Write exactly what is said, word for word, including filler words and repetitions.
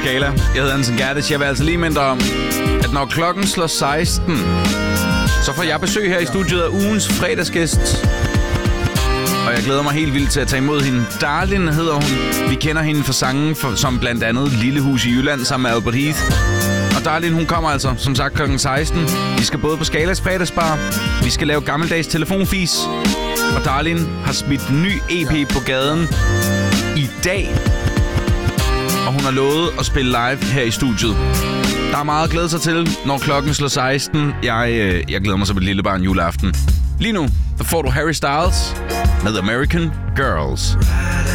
Skala. Jeg hedder Hansen Gerdes. Jeg vil altså lige mindre om, at når klokken slår seksten, så får jeg besøg her i studiet af ugens fredagsgæst. Og jeg glæder mig helt vildt til at tage imod hende. Darlin hedder hun. Vi kender hende for sangen for, som blandt andet Lillehus i Jylland sammen med Albert Heath. Og Darlin, hun kommer altså, som sagt, klokken seksten. Vi skal både på Skalas fredagsbar. Vi skal lave gammeldags telefonfis. Og Darlin har smidt en ny E P på gaden i dag. Og hun har lovet at spille live her i studiet. Der er meget at glæde sig til, når klokken slår seksten. Jeg, øh, jeg glæder mig som et lille barn juleaften. Lige nu, der får du Harry Styles med American Girls.